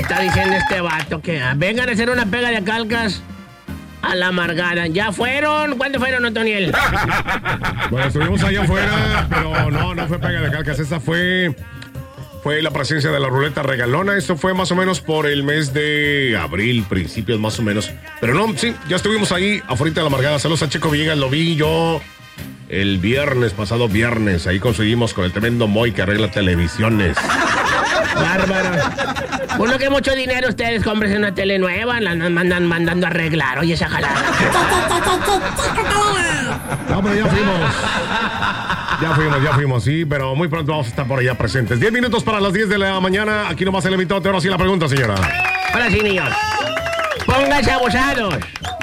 está diciendo este vato que vengan a hacer una pega de calcas a la amargada. ¿Ya fueron? ¿Cuándo fueron, Otoniel? Bueno, estuvimos allá afuera, pero no fue pega de calcas. Esta fue la presencia de la ruleta regalona. Esto fue más o menos por el mes de abril, principios más o menos. Pero no, sí, ya estuvimos ahí afuera de la amargada. Saludos a Checo Villegas, lo vi yo el pasado viernes. Ahí conseguimos con el tremendo Moy que arregla televisiones. Bárbaro. Uno que mucho dinero ustedes compren una tele nueva, la mandan mandando a arreglar. Oye, esa jalada. No, pero ya fuimos, sí, pero muy pronto vamos a estar por allá presentes. 10 minutos para las 10 de la mañana. Aquí nomás el invitado. Ahora sí la pregunta, señora. Ahora sí, niños. Pónganse abusados.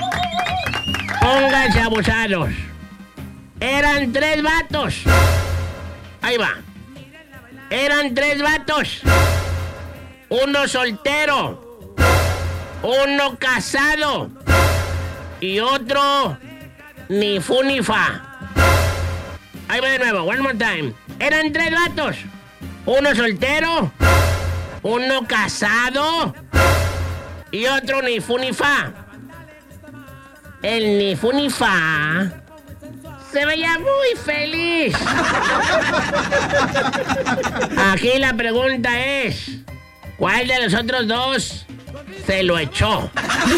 Eran 3 vatos. Ahí va. Eran 3 vatos. Uno soltero, uno casado y otro ni fu ni fa. Ahí va de nuevo, one more time. Eran 3 vatos. Uno soltero, uno casado y otro ni fu ni fa. El ni fu ni fa se veía muy feliz. Aquí la pregunta es: ¿cuál de los otros 2 se lo echó?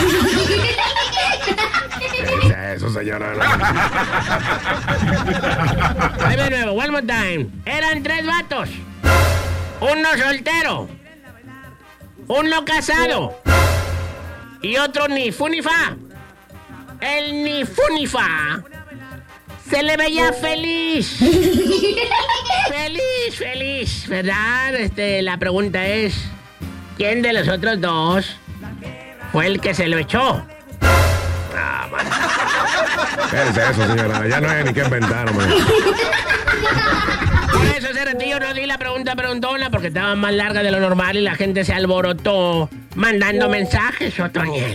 ¿Qué dice eso, señora? Ahí de nuevo, one more time. Eran 3 vatos. Uno soltero, uno casado y otro ni fu ni fa. El ni fu ni fa se le veía feliz. Feliz, ¿verdad? La pregunta es: ¿quién de los otros 2 fue el que se lo echó? ¿Qué es eso, señora? Ya no hay ni qué inventar, hombre. Por eso ese ratillo no di la pregunta preguntona, porque estaba más larga de lo normal y la gente se alborotó mandando mensajes, Otoniel.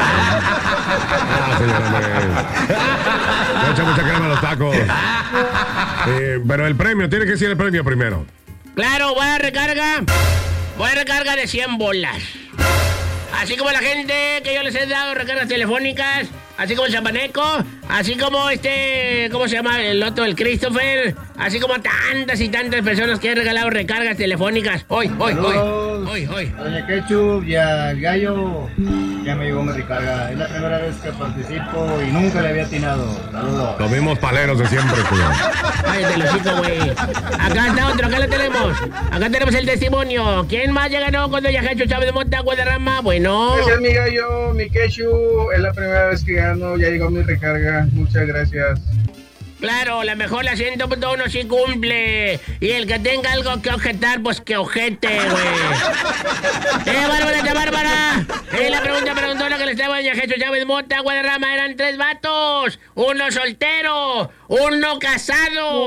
Señora, me echa mucha crema a los tacos. Pero el premio, tiene que ser el premio primero. Claro, voy a recarga de 100 bolas. Así como la gente que yo les he dado recargas telefónicas, así como el Chapaneco, así como ¿cómo se llama? El otro, el Christopher, así como tantas y tantas personas que han regalado recargas telefónicas. Hoy. Doña Ketchup y al Gallo, ya me llegó mi recarga. Es la primera vez que participo y nunca le había atinado. Saludos. Los mismos paleros de siempre, cuidado. Cállate, los chicos, güey. Acá está otro, acá lo tenemos. Acá tenemos el testimonio. ¿Quién más ya ganó con Doña Ketchup Chávez de Mota, Guadarrama? Bueno. Gracias, mi Gallo, mi Ketchup. Es la primera vez que gano, ya llegó mi recarga. Muchas gracias. Claro, la mejor la 100.1 sí cumple. Y el que tenga algo que objetar, pues que objete, güey. Bárbara! La pregunta preguntó lo que le estaba Doña Jesús Chávez Mota, Guadarrama. Eran 3 vatos. Uno soltero, uno casado.